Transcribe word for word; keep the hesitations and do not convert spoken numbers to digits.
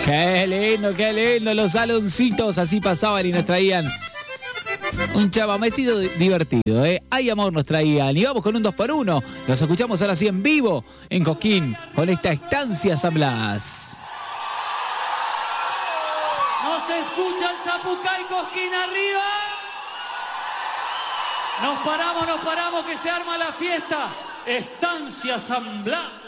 Qué lindo, qué lindo, los saloncitos así pasaban y nos traían un chamamecito divertido, ¿eh? Hay amor nos traían. Y vamos con un dos por uno. Los escuchamos ahora sí en vivo en Cosquín con esta Estancia San Blas. ¿No se escucha el Zapucay Cosquín arriba? Nos paramos, nos paramos que se arma la fiesta. Estancia San Blas.